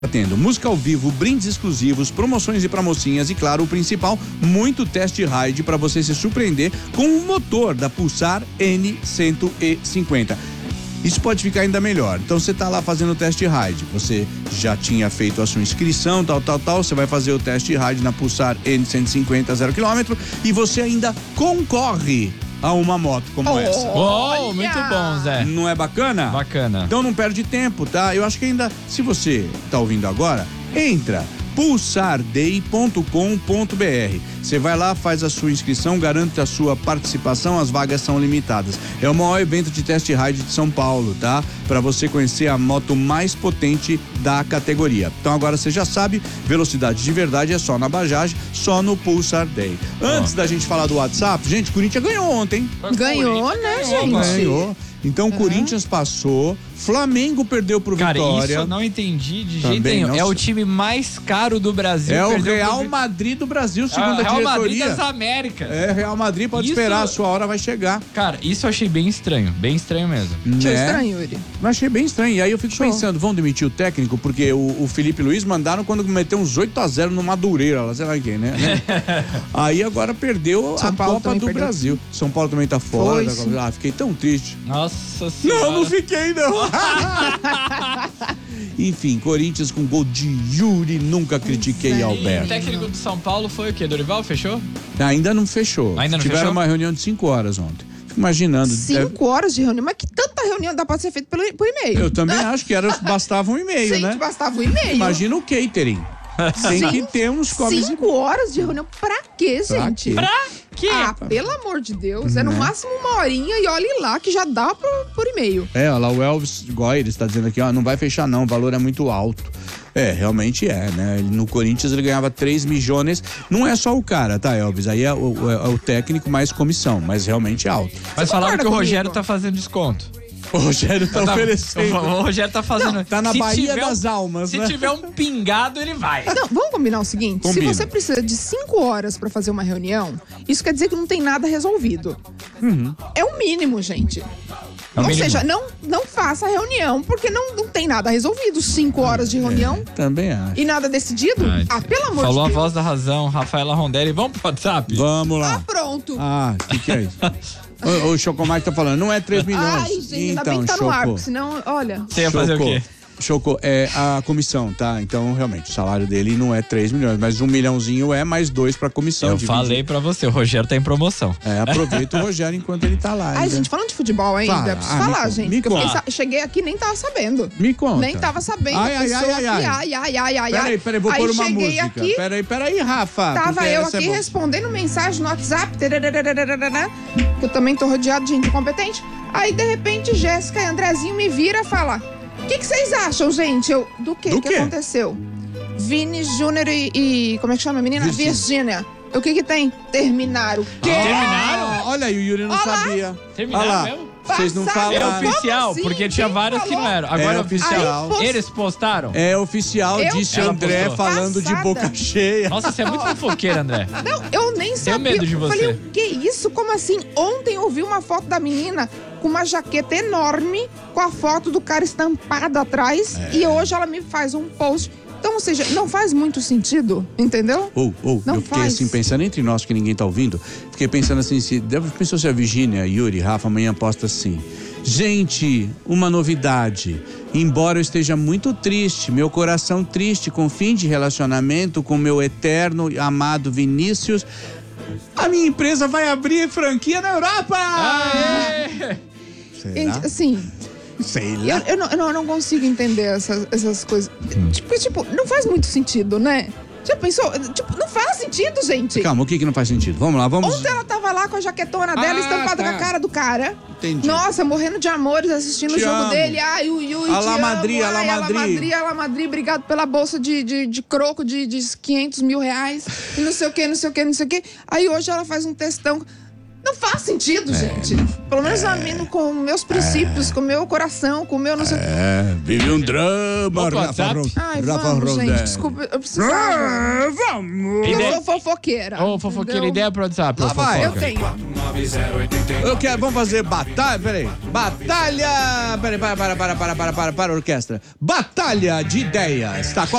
tendo música ao vivo, brindes exclusivos, promoções e pra mocinhas e, claro, o principal, muito test ride para você se surpreender com o motor da Pulsar N150. Isso pode ficar ainda melhor. Então você tá lá fazendo o test ride, você já tinha feito a sua inscrição, tal, você vai fazer o test ride na Pulsar N150 0 km e você ainda concorre a uma moto como essa. Oh, muito bom, Zé. Não é bacana? Bacana. Então não perde tempo, tá? Eu acho que ainda, se você tá ouvindo agora, entra pulsarday.com.br. Você vai lá, faz a sua inscrição, garante a sua participação, as vagas são limitadas. É o maior evento de test ride de São Paulo, tá? Para você conhecer a moto mais potente da categoria. Então agora você já sabe, velocidade de verdade é só na Bajaj, só no Pulsar Day. Antes da gente falar do WhatsApp, gente, o Corinthians ganhou ontem. Ganhou, né, gente? Ganhou. Então o Corinthians passou, Flamengo perdeu pro Cara, Vitória. isso eu não entendi de Também jeito nenhum. não É o sei. time mais caro do Brasil. É o perdeu Real pro... Madrid do Brasil, segundo a Real diretoria. Madrid das Américas. É, Real Madrid, pode Isso- esperar, a sua hora vai chegar. Cara, isso eu achei bem estranho mesmo. Achei Né? estranho, Yuri. Eu achei bem estranho. E aí eu fico Show. pensando, vão demitir o técnico? Porque o Felipe Luiz mandaram quando meteu uns 8-0 no Madureira, lá sei lá quem, né? Aí agora perdeu São a Paulo Copa também do perdeu. Brasil. São Paulo também tá fora. Foi, sim. Ah, fiquei tão triste. Nossa senhora. Não fiquei, não. Enfim, Corinthians com gol de Yuri, nunca critiquei Zé. O Alberto. técnico do São Paulo foi o quê? Dorival? Fechou? Ainda não fechou. Ainda não Tiveram fechou? uma reunião de 5 horas ontem. Fico imaginando. 5 horas de reunião, mas que tanta reunião dá pra ser feita por e-mail? Eu também acho que bastava um e-mail, Gente, né? bastava um e-mail. Imagina o catering. Tem que ter uns comes. 5 horas de reunião, pra quê, Pra gente? quê? Pra quê? Ah, pelo amor de Deus, é no Né? máximo uma horinha e olhe lá que já dá por e-mail. Olha lá, o Elvis Goyer está dizendo aqui, ó, não vai fechar não, o valor é muito alto. É, realmente é, né? No Corinthians ele ganhava 3 milhões. Não é só o cara, tá, Elvis? Aí é o técnico mais comissão, mas realmente é alto. Mas Você falaram que o concorda Rogério comigo? tá fazendo desconto. O Rogério tá oferecendo. O Rogério tá fazendo. Tá na Se Baía tiver das Almas, Se né? tiver um pingado, ele vai. Não, vamos combinar o seguinte: Combina. se você precisa de 5 horas pra fazer uma reunião, isso quer dizer que não tem nada resolvido. É o mínimo, gente. É o Ou mínimo. seja, não faça reunião, porque não tem nada resolvido. 5 horas de reunião Também acho. e nada decidido? Pelo amor Falou a de Deus. voz da razão, Rafaela Rondelli. Vamos pro WhatsApp? Vamos lá. Pronto. Ah, o que é isso? O Chocomate tá falando, não é 3 milhões. Ai, gente, ainda bem que tá no ar, porque senão, olha. Você ia fazer o quê? Chocou, é a comissão, tá? Então, realmente, o salário dele não é 3 milhões, mas 1 milhãozinho é mais 2 pra comissão. Eu dividido. falei pra você, o Rogério tá em promoção. Aproveita o Rogério enquanto ele tá lá. Ai, ainda. gente, falando de futebol ainda, Fala. preciso Me falar, conta, gente. me Porque eu conta. cheguei aqui e nem tava sabendo. Me conta. Nem tava sabendo. Ai, a ai, pessoa ai, ai, aqui, ai. Peraí, vou Aí pôr uma cheguei música. aqui, Peraí, Rafa. tava porque eu essa aqui é boa. respondendo mensagem no WhatsApp, que eu também tô rodeado de gente competente. Aí, de repente, Jéssica e Andrezinho me vira e fala: o que vocês acham, gente? Do quê? Do que quê? aconteceu? Vini Júnior e como é que chama a menina? Virgínia. Virgínia. O que tem? Terminaram. Quê? Terminaram? Olha aí, o Yuri não sabia. Terminaram Olha lá. mesmo? Vocês não Passaram. É falaram. oficial, assim? porque tinha Quem várias que falou? não eram. Agora É é oficial. oficial. Eles postaram? É oficial, Eu disse Ela André postou. falando de Passada. boca cheia. Nossa, você é muito fofoqueiro, André. Não, eu nem sabia. medo de Eu você. falei, o que isso? Como assim? Ontem eu vi uma foto da menina com uma jaqueta enorme, com a foto do cara estampada atrás, e hoje ela me faz um post. Então, ou seja, não faz muito sentido, entendeu? Não Eu fiquei faz. assim, pensando entre nós que ninguém tá ouvindo, fiquei pensando assim, pensou se a Virgínia, Yuri, Rafa, amanhã posta assim. Gente, uma novidade. Embora eu esteja muito triste, meu coração triste com o fim de relacionamento com meu eterno amado Vinícius, a minha empresa vai abrir franquia na Europa! Aê! Será? Gente, assim, Sei lá. eu não consigo entender essas coisas. Tipo, não faz muito sentido, né? Já pensou? Tipo, não faz sentido, gente. Calma, o que não faz sentido? Vamos lá, vamos... Ontem ela tava lá com a jaquetona dela estampada tá. com a cara do cara. Entendi. Nossa, morrendo de amores, assistindo Te o jogo amo. dele. Ai, ui, Alá te Madrid, amo. alá Ai, Madrid. Alá Madrid, obrigado pela bolsa de croco de 500 mil reais. E não sei o que. Aí hoje ela faz um textão. Não faz sentido, gente. Pelo menos a mim, com meus princípios, com o meu coração, com o meu não sei o quê. Vive um drama, Vamos pro Rafa WhatsApp? Ai, Rafa vamos, Rondé. gente. Desculpa, eu precisava. Vamos! Eu sou fofoqueira. Ô, fofoqueira, entendeu? ideia pro WhatsApp. Lá ô, vai. Eu fofoca. tenho. Eu quero, vamos fazer batalha, peraí. Batalha, peraí, para, orquestra. Batalha de ideias, tá?